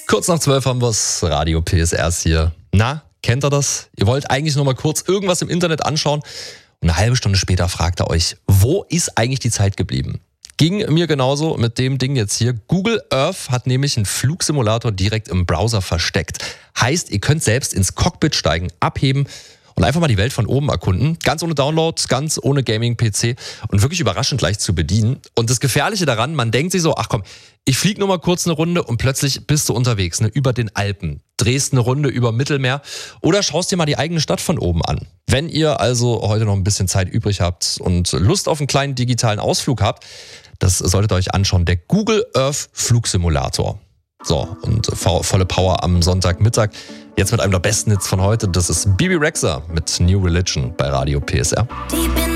Kurz nach 12 haben wir's, Radio PSRs hier. Na, kennt ihr das? Ihr wollt eigentlich nur mal kurz irgendwas im Internet anschauen und eine halbe Stunde später fragt ihr euch, wo ist eigentlich die Zeit geblieben? Ging mir genauso mit dem Ding jetzt hier. Google Earth hat nämlich einen Flugsimulator direkt im Browser versteckt. Heißt, ihr könnt selbst ins Cockpit steigen, abheben und einfach mal die Welt von oben erkunden. Ganz ohne Download, ganz ohne Gaming-PC und wirklich überraschend leicht zu bedienen. Und das Gefährliche daran, man denkt sich so, ach komm, ich fliege nur mal kurz eine Runde und plötzlich bist du unterwegs, über den Alpen. Drehst eine Runde über Mittelmeer oder schaust dir mal die eigene Stadt von oben an. Wenn ihr also heute noch ein bisschen Zeit übrig habt und Lust auf einen kleinen digitalen Ausflug habt, das solltet ihr euch anschauen, der Google Earth Flugsimulator. So, und volle Power am Sonntagmittag. Jetzt mit einem der besten Hits von heute, das ist Bibi Rexha mit New Religion bei Radio PSR.